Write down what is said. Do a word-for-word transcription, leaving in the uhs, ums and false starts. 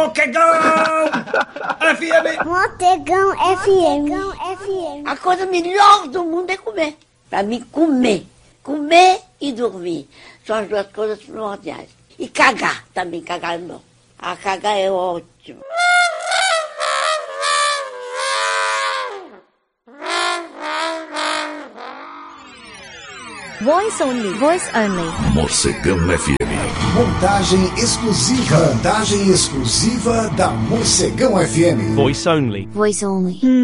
Mocegão F M. Mocegão F M. F M. A coisa melhor do mundo é comer. Pra mim, comer. Comer e dormir. São as duas coisas primordiais. E cagar também, cagar é bom. A cagar é ótimo. Voice only. Voice only. Mocegão F M. Montagem exclusiva. Montagem exclusiva da Mocegão F M. Voice only. Voice only.